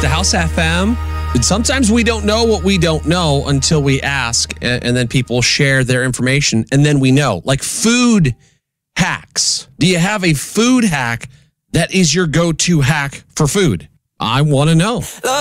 to House FM. And sometimes we don't know what we don't know until we ask, and then people share their information, and then we know. Like food hacks. Do you have a food hack that is your go-to hack for food? I want to know.